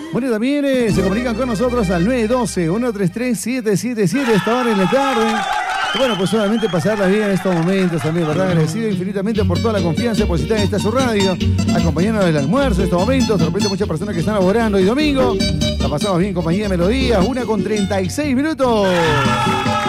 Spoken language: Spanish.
Bueno, también se comunican con nosotros al 912-133-777 esta hora en la tarde. Bueno, pues solamente pasarla bien en estos momentos también, ¿verdad? Agradecido infinitamente por toda la confianza depositada en esta su radio, acompañándonos del almuerzo en estos momentos. De repente muchas personas que están laborando hoy domingo. La pasamos bien, compañía de Melodías, 1:36 minutos.